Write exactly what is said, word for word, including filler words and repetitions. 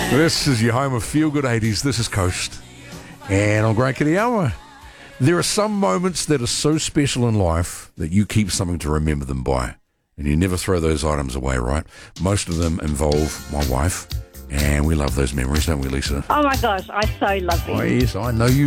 This is your home of Feel Good eighties. This is Coast. And on Great Kiriawa. There are some moments that are so special in life that you keep something to remember them by. And you never throw those items away, right? Most of them involve my wife. And we love those memories, don't we, Lisa? Oh my gosh, I so love Oh, them. yes, I know you